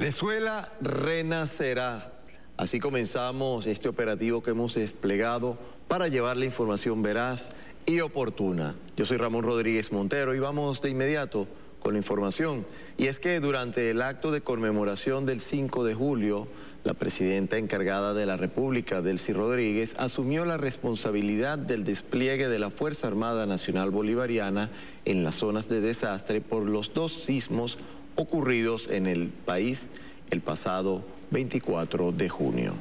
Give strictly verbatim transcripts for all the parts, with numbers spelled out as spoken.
Venezuela renacerá. Así comenzamos este operativo que hemos desplegado para llevar la información veraz y oportuna. Yo soy Ramón Rodríguez Montero y vamos de inmediato con la información. Y es que durante el acto de conmemoración del cinco de julio, la presidenta encargada de la República, Delcy Rodríguez, asumió la responsabilidad del despliegue de la Fuerza Armada Nacional Bolivariana en las zonas de desastre por los dos sismos ocurridos en el país el pasado veinticuatro de junio.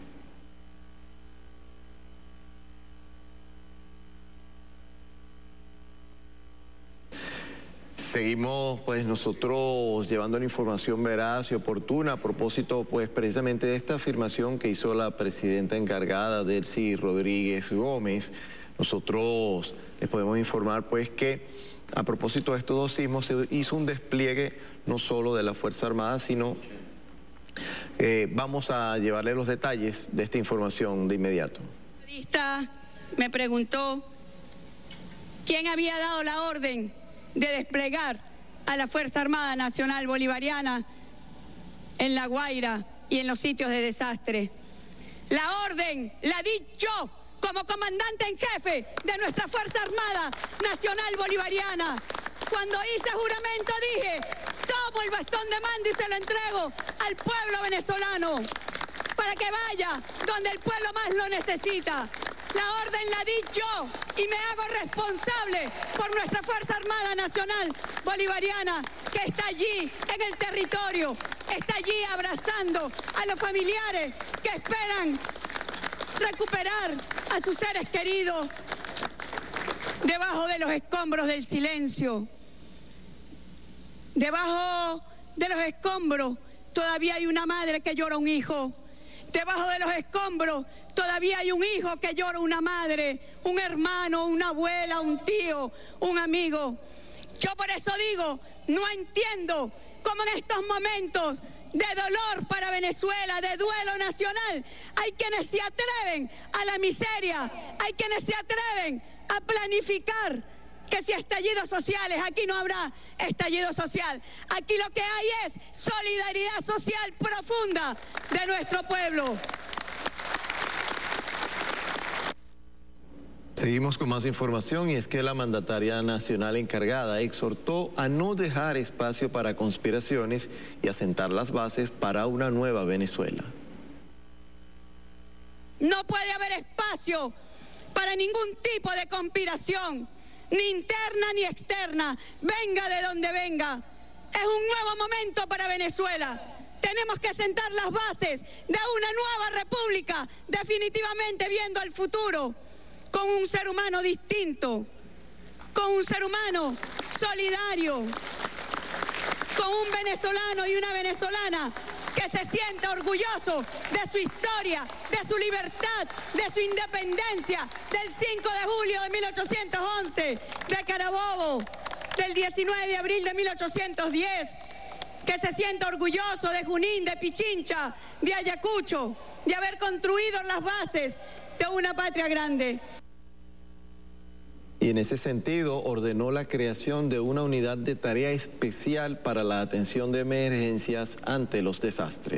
Seguimos pues nosotros llevando la información veraz y oportuna a propósito pues precisamente de esta afirmación que hizo la presidenta encargada, Delcy Rodríguez Gómez. Nosotros les podemos informar pues que a propósito de estos dos sismos se hizo un despliegue no solo de la Fuerza Armada, sino eh, vamos a llevarle los detalles de esta información de inmediato. El periodista me preguntó quién había dado la orden de desplegar a la Fuerza Armada Nacional Bolivariana en La Guaira y en los sitios de desastre. La orden la di yo como comandante en jefe de nuestra Fuerza Armada Nacional Bolivariana. Cuando hice juramento dije, tomo el bastón de mando y se lo entrego al pueblo venezolano para que vaya donde el pueblo más lo necesita. La orden la di yo y me hago responsable por nuestra Fuerza Armada Nacional Bolivariana que está allí en el territorio, está allí abrazando a los familiares que esperan recuperar a sus seres queridos debajo de los escombros del silencio. Debajo de los escombros todavía hay una madre que llora un hijo. Debajo de los escombros todavía hay un hijo que llora una madre, un hermano, una abuela, un tío, un amigo. Yo por eso digo, no entiendo cómo en estos momentos de dolor para Venezuela, de duelo nacional, hay quienes se atreven a la miseria, hay quienes se atreven a planificar que si estallidos sociales, aquí no habrá estallido social. Aquí lo que hay es solidaridad social profunda de nuestro pueblo. Seguimos con más información y es que la mandataria nacional encargada exhortó a no dejar espacio para conspiraciones y a sentar las bases para una nueva Venezuela. No puede haber espacio para ningún tipo de conspiración, ni interna ni externa, venga de donde venga. Es un nuevo momento para Venezuela. Tenemos que sentar las bases de una nueva república, definitivamente viendo al futuro, con un ser humano distinto, con un ser humano solidario, con un venezolano y una venezolana que se sienta orgulloso de su historia, de su libertad, de su independencia, del cinco de julio de mil ochocientos once, de Carabobo, del diecinueve de abril de mil ochocientos diez, que se sienta orgulloso de Junín, de Pichincha, de Ayacucho, de haber construido las bases de una patria grande. Y en ese sentido ordenó la creación de una unidad de tarea especial para la atención de emergencias ante los desastres.